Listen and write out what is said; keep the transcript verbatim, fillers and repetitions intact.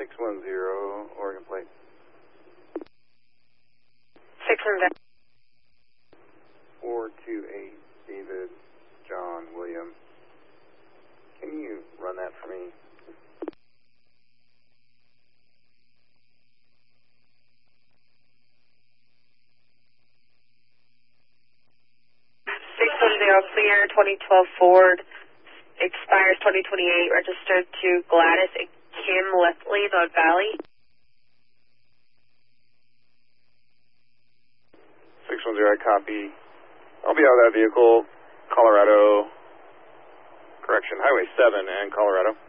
six one zero, Oregon plate. six one zero. four two eight, David, John, William. Can you run that for me? six one zero, clear, twenty twelve Ford, expires twenty twenty-eight, registered to Gladys and Kim Leslie, North Valley. six one zero, I copy. I'll be out of that vehicle, Colorado, correction, Highway seven and Colorado.